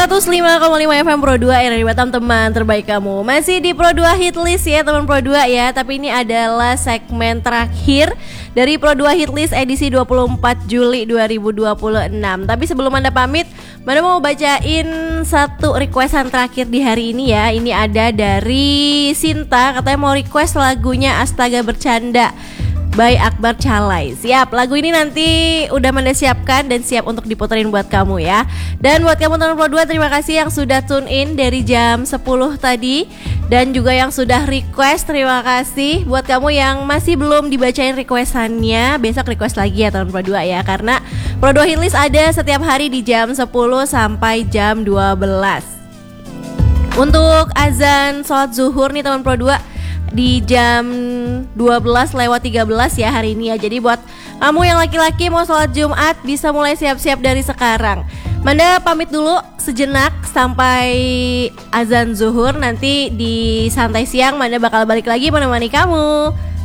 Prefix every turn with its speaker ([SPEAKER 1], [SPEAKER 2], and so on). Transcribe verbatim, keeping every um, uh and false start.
[SPEAKER 1] seratus lima koma lima F M Pro dua R R I Batam, teman terbaik kamu. Masih di Pro dua Hitlist ya teman Pro dua ya. Tapi ini adalah segmen terakhir dari Pro dua Hitlist edisi dua puluh empat Juli dua ribu dua puluh enam. Tapi sebelum Anda pamit, Manda mau bacain satu requestan terakhir di hari ini ya. Ini ada dari Sinta, katanya mau request lagunya Astaga Bercanda by Akbar Calai. Siap, lagu ini nanti udah Manda siapkan dan siap untuk diputerin buat kamu ya. Dan buat kamu teman Pro dua, terima kasih yang sudah tune in dari jam sepuluh tadi. Dan juga yang sudah request, terima kasih. Buat kamu yang masih belum dibacain requestannya, besok request lagi ya teman Pro dua ya. Karena Pro dua Hitlist ada setiap hari di jam sepuluh sampai jam dua belas. Untuk azan sholat zuhur nih teman Pro dua di jam dua belas lewat tiga belas ya hari ini ya. Jadi buat kamu yang laki-laki mau sholat Jumat bisa mulai siap-siap dari sekarang. Manda pamit dulu sejenak sampai azan zuhur. Nanti di santai siang Manda bakal balik lagi menemani kamu.